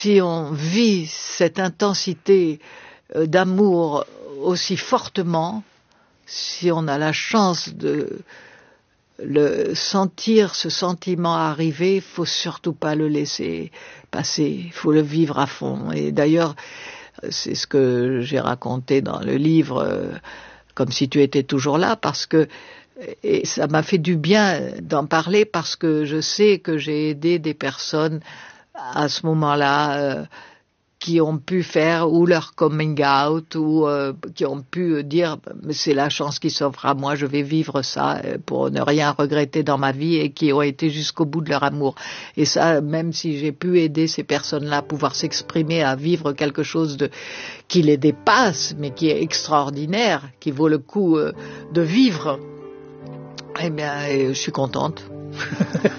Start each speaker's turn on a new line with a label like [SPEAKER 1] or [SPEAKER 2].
[SPEAKER 1] si on vit cette intensité d'amour aussi fortement, si on a la chance de le sentir, ce sentiment arriver, il faut surtout pas le laisser passer, il faut le vivre à fond. Et d'ailleurs, c'est ce que j'ai raconté dans le livre, comme si tu étais toujours là, parce que et ça m'a fait du bien d'en parler parce que je sais que j'ai aidé des personnes à ce moment-là qui ont pu faire ou leur coming out ou qui ont pu dire c'est la chance qui s'offre à moi, je vais vivre ça pour ne rien regretter dans ma vie, et qui ont été jusqu'au bout de leur amour. Et ça, même si j'ai pu aider ces personnes-là à pouvoir s'exprimer, à vivre quelque chose qui les dépasse, mais qui est extraordinaire, qui vaut le coup de vivre, eh bien, je suis contente.